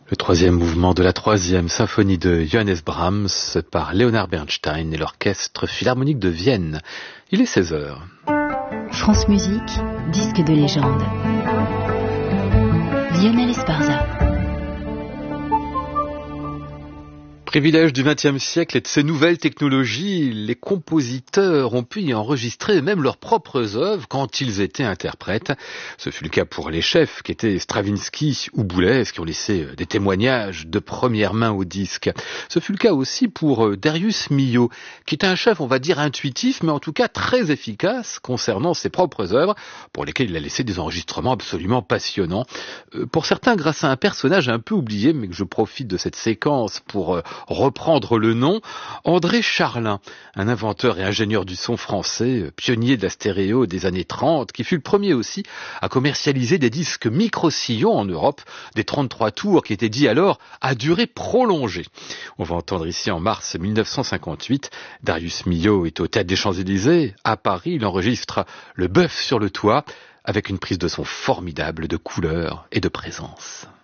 Le troisième mouvement de la troisième symphonie de Johannes Brahms par Leonard Bernstein et l'Orchestre Philharmonique de Vienne. Il est 16 heures. France Musique, disque de légende. Lionel Esparza. Privilège du XXe siècle et de ces nouvelles technologies, les compositeurs ont pu y enregistrer même leurs propres œuvres quand ils étaient interprètes. Ce fut le cas pour les chefs qui étaient Stravinsky ou Boulez, qui ont laissé des témoignages de première main au disque. Ce fut le cas aussi pour Darius Milhaud, qui est un chef, on va dire, intuitif, mais en tout cas très efficace concernant ses propres œuvres, pour lesquelles il a laissé des enregistrements absolument passionnants. Pour certains, grâce à un personnage un peu oublié, mais que je profite de cette séquence pour reprendre le nom, André Charlin, un inventeur et ingénieur du son français, pionnier de la stéréo des années 30, qui fut le premier aussi à commercialiser des disques micro-sillons en Europe, des 33 tours qui étaient dits alors à durée prolongée. On va entendre ici en mars 1958, Darius Milhaud est au Théâtre des Champs-Élysées, à Paris, il enregistre Le Bœuf sur le toit, avec une prise de son formidable de couleur et de présence.